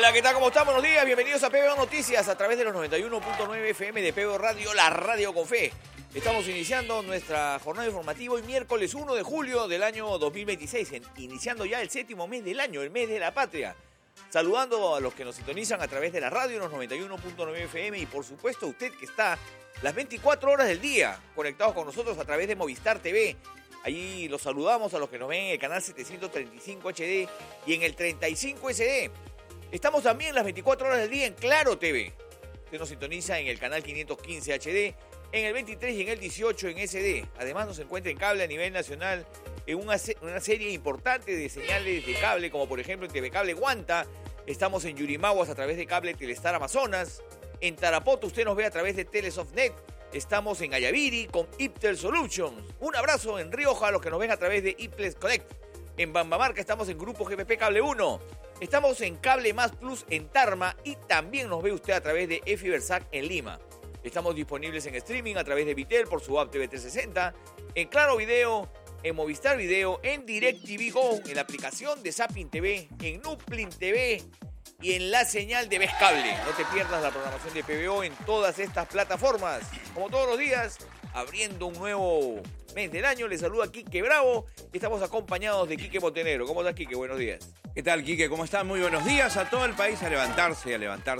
Hola, ¿qué tal? ¿Cómo están? Buenos días, bienvenidos a PBO Noticias a través de los 91.9 FM de PBO Radio, la radio con fe. Estamos iniciando nuestra jornada informativa hoy miércoles 1 de julio del año 2026, iniciando ya el séptimo mes del año, el mes de la patria. Saludando a los que nos sintonizan a través de la radio, los 91.9 FM y por supuesto usted que está las 24 horas del día conectados con nosotros a través de Movistar TV. Allí los saludamos a los que nos ven en el canal 735 HD y en el 35 SD. Estamos también las 24 horas del día en Claro TV. Usted nos sintoniza en el canal 515 HD, en el 23 y en el 18 en SD. Además nos encuentra en cable a nivel nacional en una serie importante de señales de cable, como por ejemplo en TV Cable Guanta. Estamos en Yurimaguas a través de cable Telestar Amazonas. En Tarapoto usted nos ve a través de Telesoftnet. Estamos en Ayaviri con Iptel Solutions. Un abrazo en Rioja a los que nos ven a través de Iples Connect. En Bambamarca estamos en Grupo GPP Cable 1. Estamos en Cable Más Plus en Tarma y también nos ve usted a través de Fibersac en Lima. Estamos disponibles en streaming a través de Vitel por su app TV 360, en Claro Video, en Movistar Video, en DirecTV Go, en la aplicación de Zapping TV, en Nuplin TV y en la señal de Ves Cable. No te pierdas la programación de PBO en todas estas plataformas. Como todos los días, abriendo un nuevo mes del año, les saluda Quique Bravo y estamos acompañados de Quique Montenegro. ¿Cómo estás, Quique? Buenos días. ¿Qué tal, Quique? ¿Cómo están? Muy buenos días a todo el país. A levantarse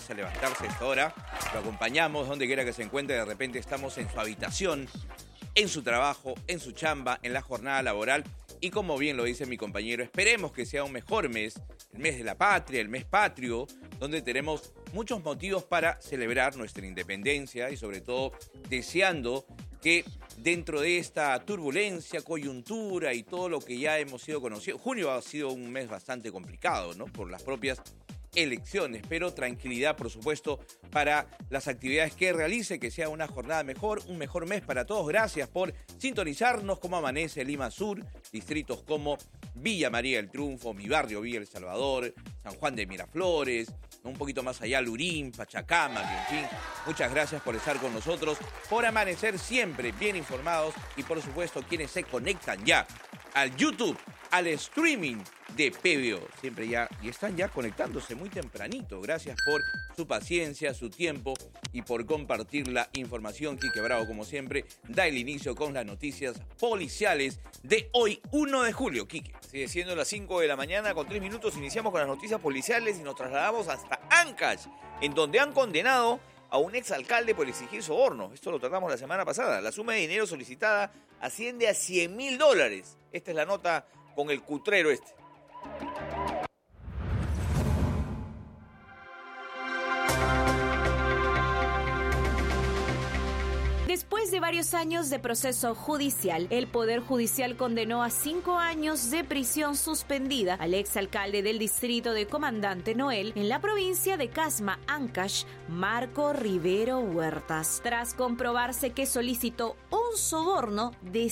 a esta hora. Lo acompañamos donde quiera que se encuentre. De repente estamos en su habitación, en su trabajo, en su chamba, en la jornada laboral. Y como bien lo dice mi compañero, esperemos que sea un mejor mes, el mes de la patria, el mes patrio, donde tenemos muchos motivos para celebrar nuestra independencia y sobre todo deseando que dentro de esta turbulencia, coyuntura y todo lo que ya hemos sido conocidos, junio ha sido un mes bastante complicado, ¿no? Por las propias elecciones, pero tranquilidad, por supuesto, para las actividades que realice, que sea una jornada mejor, un mejor mes para todos. Gracias por sintonizarnos. Como amanece Lima Sur, distritos como Villa María del Triunfo, mi barrio Villa El Salvador, San Juan de Miraflores, un poquito más allá Lurín, Pachacama, que en fin, muchas gracias por estar con nosotros, por amanecer siempre bien informados y por supuesto quienes se conectan ya al YouTube, al streaming de PBO, siempre ya, y están ya conectándose muy tempranito. Gracias por su paciencia, su tiempo y por compartir la información. Quique Bravo, como siempre, da el inicio con las noticias policiales de hoy, 1 de julio. Quique. Sigue siendo las 5 de la mañana, con 3 minutos iniciamos con las noticias policiales y nos trasladamos hasta Ancash, en donde han condenado a un exalcalde por exigir soborno. Esto lo tratamos la semana pasada. La suma de dinero solicitada asciende a $100.000. Esta es la nota con el cutrero este. Después de varios años de proceso judicial, el Poder Judicial condenó a 5 años de prisión suspendida al exalcalde del distrito de Comandante Noel en la provincia de Casma, Ancash, Marco Rivero Huertas, tras comprobarse que solicitó un soborno de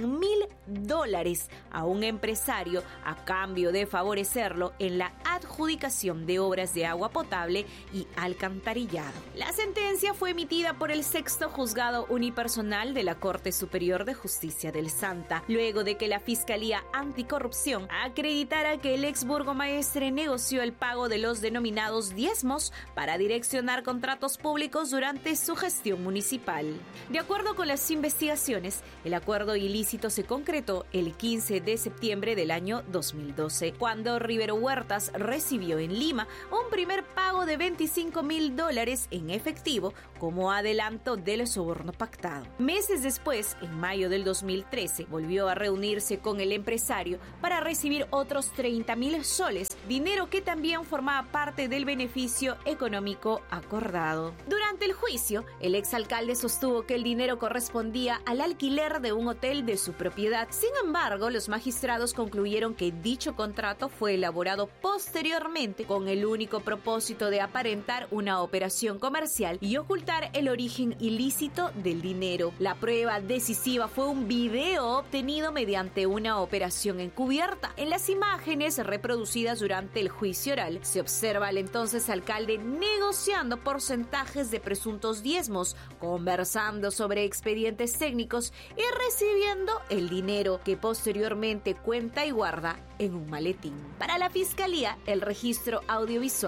$100.000 a un empresario a cambio de favorecerlo en la adjudicación de obras de agua potable y alcantarillado. La sentencia fue emitida por el sexto juzgado unipersonal de la Corte Superior de Justicia del Santa, luego de que la Fiscalía Anticorrupción acreditara que el ex burgomaestre negoció el pago de los denominados diezmos para direccionar contratos públicos durante su gestión municipal. De acuerdo con las investigaciones, el acuerdo ilícito se concretó el 15 de septiembre del año 2012, cuando Rivero Huertas recibió en Lima un primer pago de $25.000 en efectivo como adelanto del soborno pactado. Meses después, en mayo del 2013, volvió a reunirse con el empresario para recibir otros 30.000 soles, dinero que también formaba parte del beneficio económico acordado. Durante el juicio, el exalcalde sostuvo que el dinero correspondía al alquiler de un hotel de su propiedad. Sin embargo, los magistrados concluyeron que dicho contrato fue elaborado posteriormente con el único propósito de aparentar una operación comercial y ocultar el origen ilícito del dinero. La prueba decisiva fue un video obtenido mediante una operación encubierta. En las imágenes reproducidas durante el juicio oral, se observa al entonces alcalde negociando porcentajes de presuntos diezmos, conversando sobre expedientes técnicos y recibiendo el dinero que posteriormente cuenta y guarda en un maletín. Para la Fiscalía, el registro audiovisual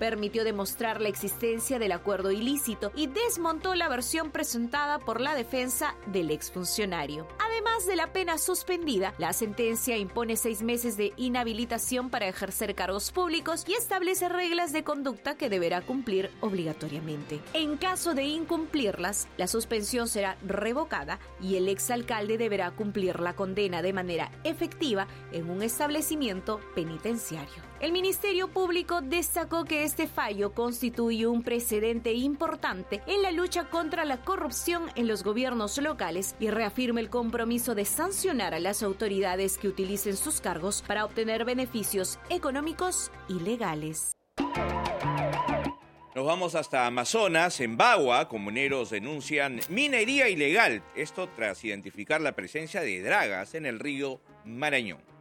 permitió demostrar la existencia del acuerdo ilícito y desmontó la versión presentada por la defensa del exfuncionario. Además de la pena suspendida, la sentencia impone 6 meses de inhabilitación para ejercer cargos públicos y establece reglas de conducta que deberá cumplir obligatoriamente. En caso de incumplirlas, la suspensión será revocada y el exalcalde deberá cumplir la condena de manera efectiva en un establecimiento penitenciario. El Ministerio Público destacó que este fallo constituye un precedente importante en la lucha contra la corrupción en los gobiernos locales y reafirma el compromiso de sancionar a las autoridades que utilicen sus cargos para obtener beneficios económicos y legales. Nos vamos hasta Amazonas. En Bagua, comuneros denuncian minería ilegal. Esto tras identificar la presencia de dragas en el río Marañón.